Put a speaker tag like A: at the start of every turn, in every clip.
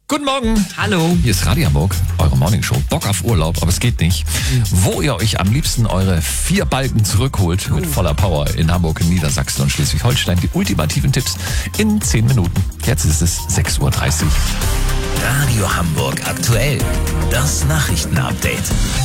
A: Guten Morgen.
B: Hallo.
A: Hier ist Radio Hamburg, eure Morningshow. Bock auf Urlaub, aber es geht nicht. Wo ihr euch am liebsten eure 4 Balken zurückholt mit voller Power in Hamburg, in Niedersachsen und Schleswig-Holstein. Die ultimativen Tipps in 10 Minuten. Jetzt ist es 6:30 Uhr.
C: Radio Hamburg aktuell. Das Nachrichtenupdate.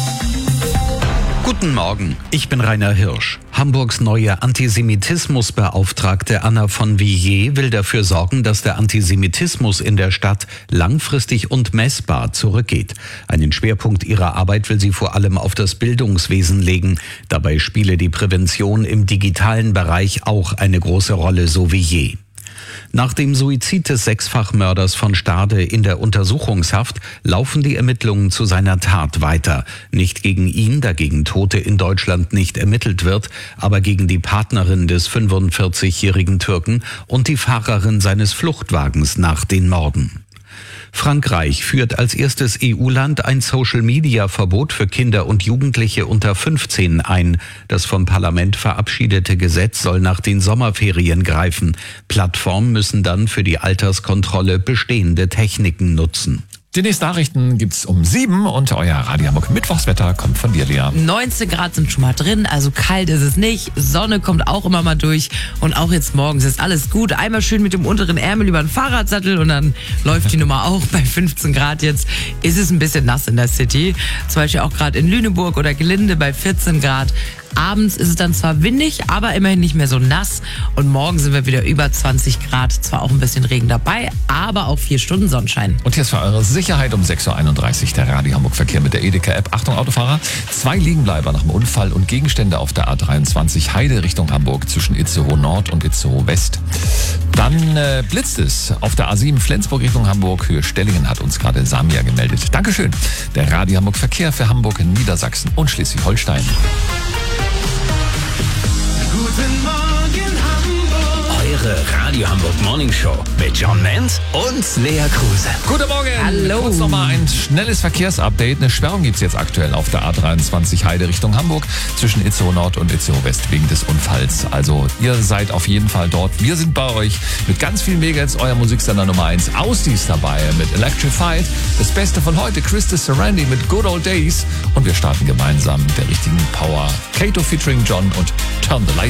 D: Guten Morgen, ich bin Rainer Hirsch. Hamburgs neue Antisemitismusbeauftragte Anna von Villiers will dafür sorgen, dass der Antisemitismus in der Stadt langfristig und messbar zurückgeht. Einen Schwerpunkt ihrer Arbeit will sie vor allem auf das Bildungswesen legen. Dabei spiele die Prävention im digitalen Bereich auch eine große Rolle, so Villiers. Nach dem Suizid des 6-fach-Mörders von Stade in der Untersuchungshaft laufen die Ermittlungen zu seiner Tat weiter. Nicht gegen ihn, da gegen Tote in Deutschland nicht ermittelt wird, aber gegen die Partnerin des 45-jährigen Türken und die Fahrerin seines Fluchtwagens nach den Morden. Frankreich führt als erstes EU-Land ein Social-Media-Verbot für Kinder und Jugendliche unter 15 ein. Das vom Parlament verabschiedete Gesetz soll nach den Sommerferien greifen. Plattformen müssen dann für die Alterskontrolle bestehende Techniken nutzen.
A: Die nächsten Nachrichten gibt's um 7 und euer Radio Hamburg Mittwochswetter kommt von dir, Lea.
B: 19 Grad sind schon mal drin, also kalt ist es nicht. Sonne kommt auch immer mal durch und auch jetzt morgens ist alles gut. Einmal schön mit dem unteren Ärmel über den Fahrradsattel und dann läuft die Nummer auch. Bei 15 Grad jetzt ist es ein bisschen nass in der City. Zum Beispiel auch gerade in Lüneburg oder Gelinde bei 14 Grad. Abends ist es dann zwar windig, aber immerhin nicht mehr so nass. Und morgen sind wir wieder über 20 Grad. Zwar auch ein bisschen Regen dabei, aber auch 4 Stunden Sonnenschein.
A: Und hier ist für eure Sicherheit um 6:31 Uhr der Radio Hamburg Verkehr mit der Edeka-App. Achtung Autofahrer, 2 Liegenbleiber nach dem Unfall und Gegenstände auf der A23 Heide Richtung Hamburg zwischen Itzehoe Nord und Itzehoe West. Dann blitzt es auf der A7 Flensburg Richtung Hamburg. Höhe Stellingen hat uns gerade Samia gemeldet. Dankeschön. Der Radio Hamburg Verkehr für Hamburg, Niedersachsen und Schleswig-Holstein.
C: Guten Morgen Hamburg. Eure Radio Hamburg Morning Show mit John Menz und Lea Kruse.
A: Guten Morgen.
B: Hallo.
A: Kurz nochmal ein schnelles Verkehrsupdate. Eine Sperrung gibt's jetzt aktuell auf der A23 Heide Richtung Hamburg zwischen Itzehoe Nord und Itzehoe West wegen des Unfalls. Also ihr seid auf jeden Fall dort. Wir sind bei euch mit ganz vielen Megahits, euer Musiksender Nummer 1. Ausdies dabei mit Electrified. Das Beste von heute, Christus Sarandi mit Good Old Days. Und wir starten gemeinsam mit der richtigen Power. Kato featuring John und Turn the Lights